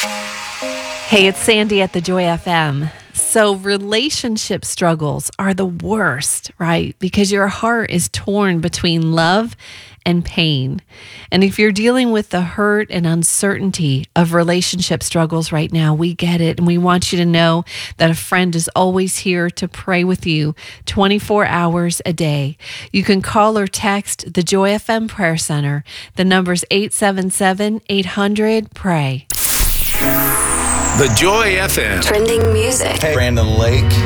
Hey, it's Sandy at the Joy FM. So relationship struggles are the worst, right? Because your heart is torn between love and pain. And if you're dealing with the hurt and uncertainty of relationship struggles right now, we get it. And we want you to know that a friend is always here to pray with you 24 hours a day. You can call or text the Joy FM Prayer Center. The number's 877-800-PRAY. The Joy FM. Trending music. Hey, Brandon Lake.